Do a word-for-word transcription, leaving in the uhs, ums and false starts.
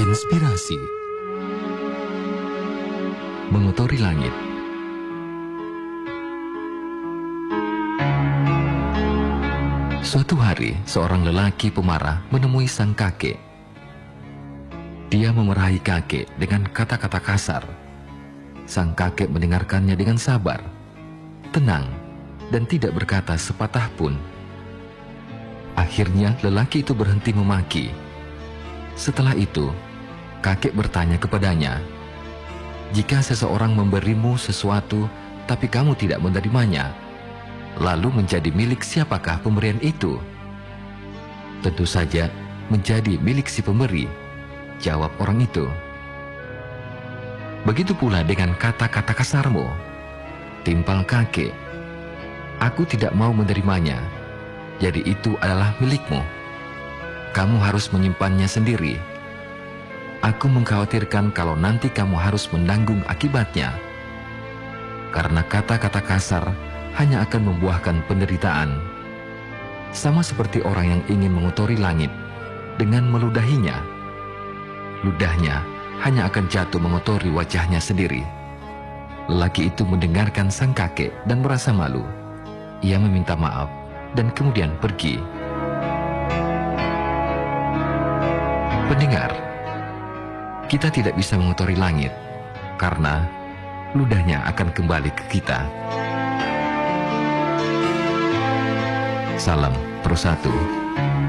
Inspirasi mengotori langit. Suatu hari, seorang lelaki pemarah menemui sang kakek. Dia memarahi kakek dengan kata-kata kasar. Sang kakek mendengarkannya dengan sabar, tenang, dan tidak berkata sepatah pun. Akhirnya, lelaki itu berhenti memaki. Setelah itu, kakek bertanya kepadanya, "Jika seseorang memberimu sesuatu, tapi kamu tidak menerimanya, lalu menjadi milik siapakah pemberian itu?" "Tentu saja menjadi milik si pemberi," jawab orang itu. "Begitu pula dengan kata-kata kasarmu," timpal kakek. "Aku tidak mau menerimanya, jadi itu adalah milikmu. Kamu harus menyimpannya sendiri. Aku mengkhawatirkan kalau nanti kamu harus menanggung akibatnya. Karena kata-kata kasar hanya akan membuahkan penderitaan. Sama seperti orang yang ingin mengotori langit dengan meludahinya. Ludahnya hanya akan jatuh mengotori wajahnya sendiri." Lelaki itu mendengarkan sang kakek dan merasa malu. Ia meminta maaf dan kemudian pergi. Pendengar, kita tidak bisa mengotori langit karena ludahnya akan kembali ke kita. Salam Pro satu.